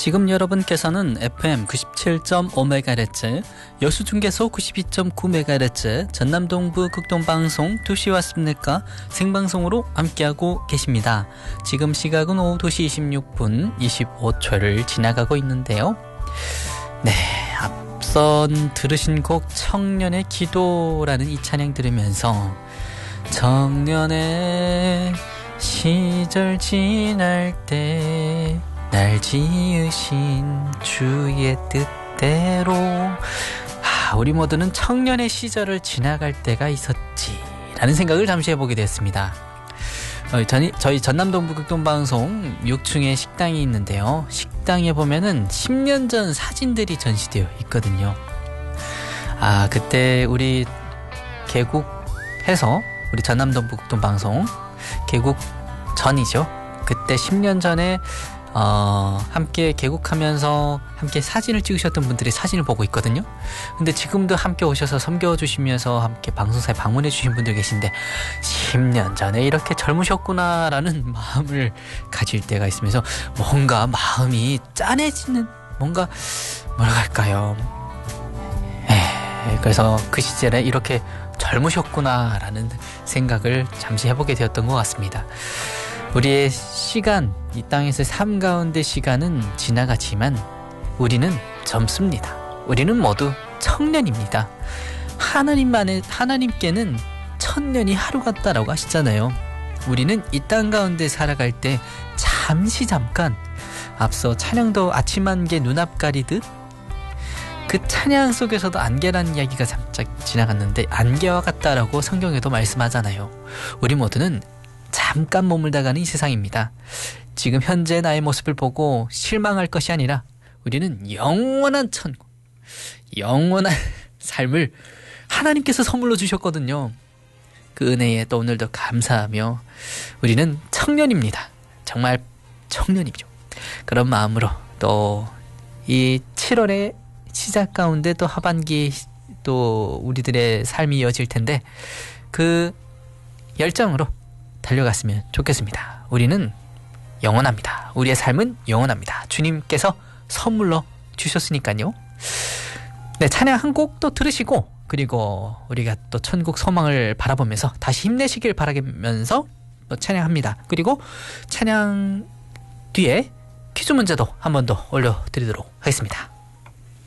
지금 여러분께서는 FM 97.5MHz, 여수중계소 92.9MHz, 전남동부 극동방송 2시 왔습니까? 생방송으로 함께하고 계십니다. 지금 시각은 오후 2시 26분 25초를 지나가고 있는데요. 네, 앞선 들으신 곡 청년의 기도라는 이 찬양 들으면서 청년의 시절 지날 때 날 지으신 주의 뜻대로 우리 모두는 청년의 시절을 지나갈 때가 있었지 라는 생각을 잠시 해보게 됐습니다. 저희 전남동부 극동방송 6층에 식당이 있는데요. 식당에 보면은 10년 전 사진들이 전시되어 있거든요. 그때 우리 개국해서 우리 전남동부 극동방송 개국 전이죠. 그때 10년 전에 함께 개국하면서 함께 사진을 찍으셨던 분들이 사진을 보고 있거든요. 근데 지금도 함께 오셔서 섬겨주시면서 함께 방송사에 방문해 주신 분들 계신데 10년 전에 이렇게 젊으셨구나 라는 마음을 가질 때가 있으면서 뭔가 마음이 짠해지는 뭔가 뭐라 할까요. 그래서 그 시절에 이렇게 젊으셨구나 라는 생각을 잠시 해보게 되었던 것 같습니다. 우리의 시간, 이 땅에서의 삶 가운데 시간은 지나가지만 우리는 젊습니다. 우리는 모두 청년입니다. 하나님께는 천년이 하루 같다라고 하시잖아요. 우리는 이 땅 가운데 살아갈 때 잠깐 앞서 찬양도 아침 안개 눈앞 가리듯 그 찬양 속에서도 안개라는 이야기가 잠깐 지나갔는데 안개와 같다라고 성경에도 말씀하잖아요. 우리 모두는 잠깐 머물다 가는 이 세상입니다. 지금 현재 나의 모습을 보고 실망할 것이 아니라 우리는 영원한 천국, 영원한 삶을 하나님께서 선물로 주셨거든요. 그 은혜에 또 오늘도 감사하며 우리는 청년입니다. 정말 청년이죠. 그런 마음으로 또 이 7월의 시작 가운데 또 하반기 또 우리들의 삶이 이어질 텐데 그 열정으로 달려갔으면 좋겠습니다. 우리는 영원합니다. 우리의 삶은 영원합니다. 주님께서 선물로 주셨으니까요. 네, 찬양 한 곡 또 들으시고 그리고 우리가 또 천국 소망을 바라보면서 다시 힘내시길 바라면서 또 찬양합니다. 그리고 찬양 뒤에 퀴즈 문제도 한 번 더 올려드리도록 하겠습니다.